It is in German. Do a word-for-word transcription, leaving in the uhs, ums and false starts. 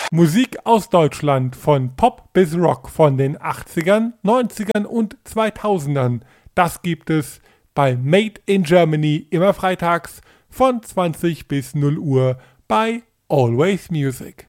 Musik aus Deutschland von Pop bis Rock von den achtzigern, neunzigern und zweitausendern. Das gibt es bei Made in Germany immer freitags von zwanzig bis null Uhr bei Always Music.